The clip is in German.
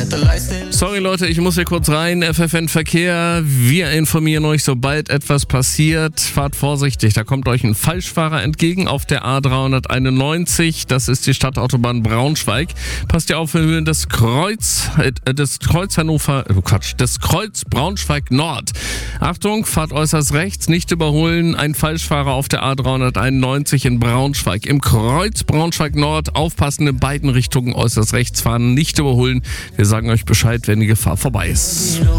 Sorry Leute, ich muss hier kurz rein. FFN Verkehr, wir informieren euch, sobald etwas passiert. Fahrt vorsichtig, da kommt euch ein Falschfahrer entgegen auf der A391. Das ist die Stadtautobahn Braunschweig. Passt ihr auf, wir hören das Kreuz Braunschweig Nord. Achtung, fahrt äußerst rechts, nicht überholen. Ein Falschfahrer auf der A391 in Braunschweig. Im Kreuz Braunschweig Nord, aufpassen in beiden Richtungen, äußerst rechts fahren, nicht überholen. Wir sagen euch Bescheid, wenn die Gefahr vorbei ist.